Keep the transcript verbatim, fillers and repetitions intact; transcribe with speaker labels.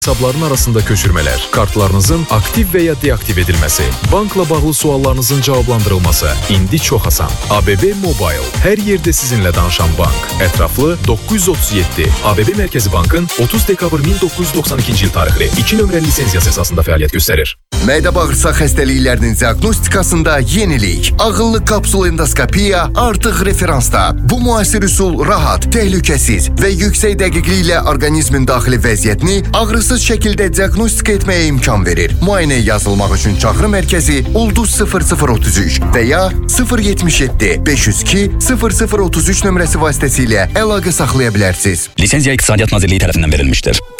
Speaker 1: hesabların arasında köçürmələr, kartlarınızın aktiv və ya deaktiv edilməsi, bankla bağlı suallarınızın cavablandırılması indi çox asan. A B B Mobile, hər yerdə sizinlə danışan bank. Ətraflı doqquz yüz otuz yeddi. A B B Mərkəzi Bankın otuz dekabr min doqquz yüz doxsan ikinci il tarixli iki nömrəli lisenziyası əsasında fəaliyyət göstərir.
Speaker 2: Mədə-bağırsaq xəstəliklərinin diaqnostikasında yenilik. Ağıllı kapsul endoskopiya artıq referansda. Bu müasir üsul rahat, təhlükəsiz və yüksək dəqiqliklə orqanizmin daxili vəziyyətini ağrısız şəkildə diaqnostika etməyə imkan verir. Müayinəyə yazılmaq üçün çağrı mərkəzi Ulduz sıfır sıfır otuz üç və ya sıfır yetmiş yeddi beş yüz iki sıfır sıfır otuz üç nömrəsi vasitəsilə əlaqə saxlaya bilərsiniz.
Speaker 3: Lisenziya İqtisadiyyat Nazirliyi tərəfindən verilmişdir.